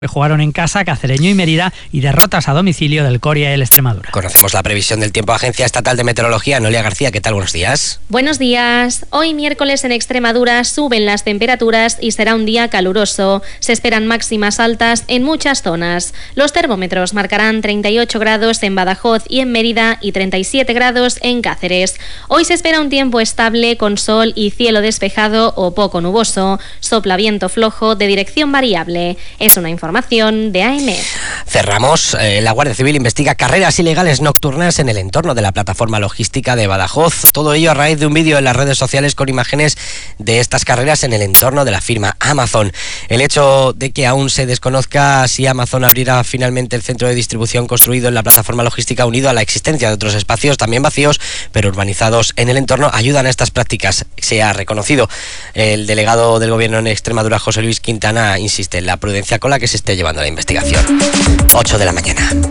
Jugaron en casa Cacereño y Mérida y derrotas a domicilio del Coria y el Extremadura. Conocemos la previsión del tiempo. Agencia Estatal de Meteorología, Noelia García, ¿qué tal? Buenos días. Buenos días. Hoy miércoles en Extremadura suben las temperaturas y será un día caluroso. Se esperan máximas altas en muchas zonas. Los termómetros marcarán 38 grados en Badajoz y en Mérida y 37 grados en Cáceres. Hoy se espera un tiempo estable con sol y cielo despejado o poco nuboso. Sopla viento flojo de dirección variable. Es una información de AEMET. Cerramos. La Guardia Civil investiga carreras ilegales nocturnas en el entorno de la plataforma logística de Badajoz. Todo ello a raíz de un vídeo en las redes sociales con imágenes de estas carreras en el entorno de la firma Amazon. El hecho de que aún se desconozca si Amazon abrirá finalmente el centro de distribución construido en la plataforma logística, unido a la existencia de otros espacios también vacíos pero urbanizados en el entorno, ayudan a estas prácticas. Se ha reconocido. El delegado del Gobierno en Extremadura, José Luis Quintana, insiste en la prudencia con la que se esté llevando la investigación. 8 de la mañana.